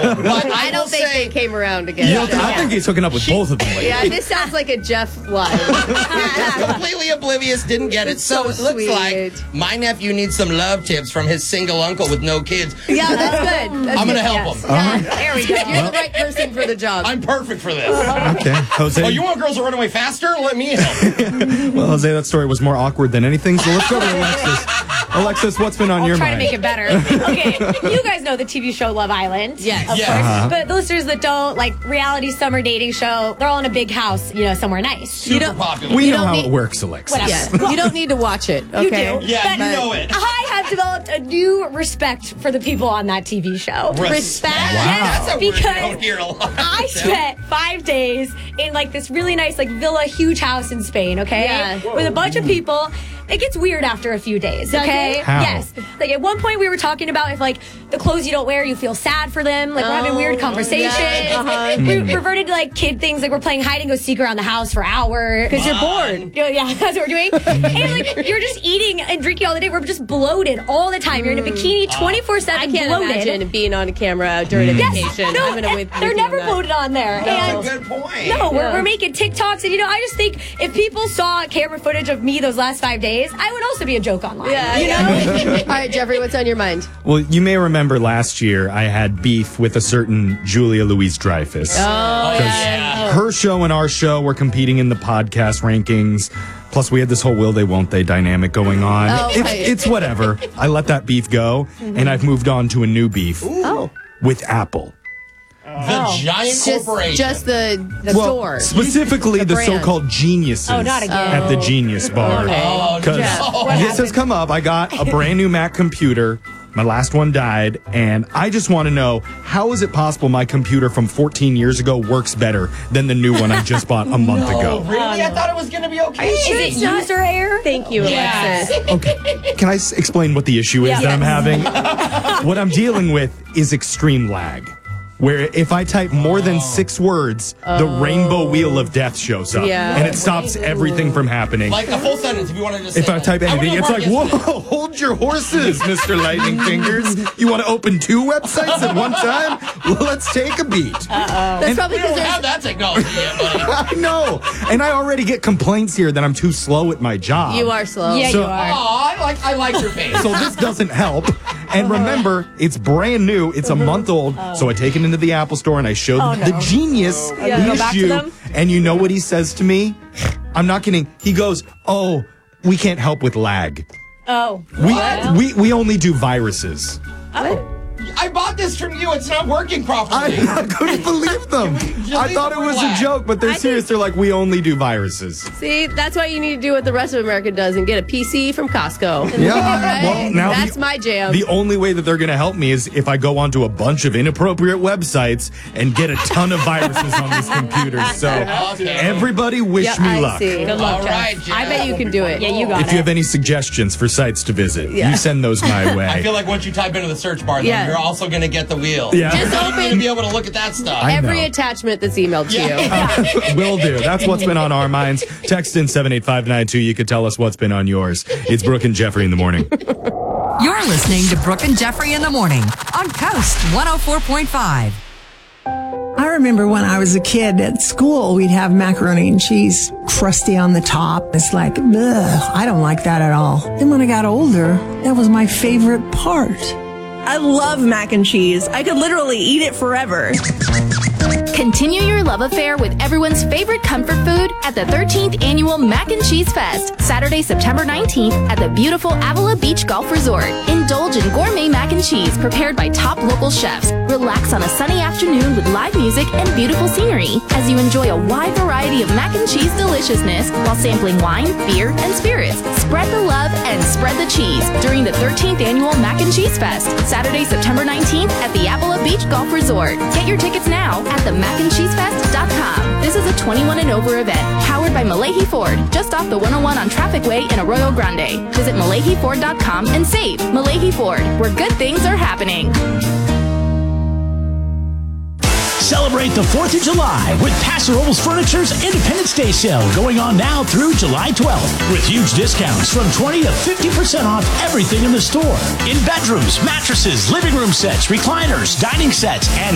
But I don't think they came around again. I think he's hooking up with both of them lately. Yeah, this sounds like a Jeff lie. He's completely oblivious, didn't get it. So it looks like my nephew needs some love tips from his single uncle with no kids. Yeah, that's good. I'm going to help him. There we go. You're the right person for the job. I'm perfect for this. Okay, Jose. Oh, you want girls to run away faster? Let me help. Well, Jose, that story was more awkward than anything, so let's go to Alexis. Alexis, what's been on your I'll try mind? to make it better. Okay, you guys know the TV show Love Island. Yes. Of course. But the listeners that don't, like reality summer dating show, they're all in a big house, somewhere nice. Super popular. We know how it works, Alexis. Yes. You don't need to watch it, okay? You do. Yeah, But you know it. I have developed a new respect for the people on that TV show. Respect? Yes, That's a word you because don't hear a lot. I spent 5 days in like this really nice like villa, huge house in Spain, okay? Yeah. With a bunch of people. It gets weird after a few days, okay? How? Yes. Like at one point we were talking about if like the clothes you don't wear, you feel sad for them. Like we're having weird conversations. Yeah, We reverted to like kid things, like we're playing hide and go seek around the house for hours. Because you're bored. Yeah, that's what we're doing. And like you're just eating and drinking all the day. We're just bloated all the time. You're in a bikini 24/7. I can't bloated. imagine being on a camera during a vacation. No, I'm gonna with they're you never on that. bloated on there. That's And a good point. no, Yeah. we're making TikToks, and I just think if people saw camera footage of me those last 5 days, I would also be a joke online. All right, Jeffrey, what's on your mind? Well, you may remember last year I had beef with a certain Julia Louis-Dreyfus. Her show and our show were competing in the podcast rankings. Plus, we had this whole will they, won't they dynamic going on. It's whatever. I let that beef go, and I've moved on to a new beef with Apple. The giant corporation. Just the store. Specifically the brand. so-called geniuses not again. at the Genius Bar. Because this has come up. I got a brand new Mac computer. My last one died, and I just want to know, how is it possible my computer from 14 years ago works better than the new one I just bought a month ago? Really? I thought it was going to be okay. Is it user error? Thank you, Alexis. Okay. Can I explain what the issue is that I'm having? What I'm dealing with is extreme lag. Where if I type more than 6 words, the rainbow wheel of death shows up. Yeah. And it stops everything from happening. Like a full sentence, if you want to just If say I type anything, it's like, whoa, hold your horses, Mr. Lightning Fingers. You want to open 2 websites at one time? Let's take a beat. That's probably We don't because have that technology yet, buddy. I know. And I already get complaints here that I'm too slow at my job. you are slow. Yeah, So- you are. Oh, I like your face. So this doesn't help. And remember, it's brand new. It's a month old. So I take it into the Apple Store and I show the genius the go back to issue. them? And you know what he says to me? I'm not kidding. He goes, "Oh, we can't help with lag. Oh. We only do viruses." I bought this from you. It's not working properly. I couldn't believe them. I thought it was a joke, but they're serious. They're like, "We only do viruses." See, that's why you need to do what the rest of America does and get a PC from Costco. Yeah. All right? Well, now That's my jam. The only way that they're going to help me is if I go onto a bunch of inappropriate websites and get a ton of viruses on this computer. So everybody wish me I luck. see. Good luck, All Jeff. right, Jeff. I bet you can do it. Yeah, you got If it. you have any suggestions for sites to visit, you send those my way. I feel like once you type into the search bar, though, Yeah. you're also going to get the wheel. Yeah. Just You're going to open be able to look at that stuff. every know. attachment that's emailed to you. Will do. That's what's been on our minds. Text in 78592. You could tell us what's been on yours. It's Brooke and Jeffrey in the morning. You're listening to Brooke and Jeffrey in the morning on Coast 104.5. I remember when I was a kid at school, we'd have macaroni and cheese crusty on the top. It's like, ugh, I don't like that at all. Then when I got older, that was my favorite part. I love mac and cheese. I could literally eat it forever. Continue your love affair with everyone's favorite comfort food at the 13th Annual Mac and Cheese Fest, Saturday, September 19th at the beautiful Avila Beach Golf Resort. Indulge in gourmet mac and cheese prepared by top local chefs. Relax on a sunny afternoon with live music and beautiful scenery as you enjoy a wide variety of mac and cheese deliciousness while sampling wine, beer, and spirits. Spread the love and spread the cheese during the 13th Annual Mac and Cheese Fest, Saturday, September 19th at the Avila Beach Golf Resort. Get your tickets now at themacandcheesefest.com. This is a 21 and over event, powered by Malahi Ford, just off the 101 on Traffic Way in Arroyo Grande. Visit MalahiFord.com and save. Malahi Ford, where good things are happening. Celebrate the 4th of July with Paso Robles Furniture's Independence Day sale going on now through July 12th with huge discounts from 20 to 50% off everything in the store. In bedrooms, mattresses, living room sets, recliners, dining sets, and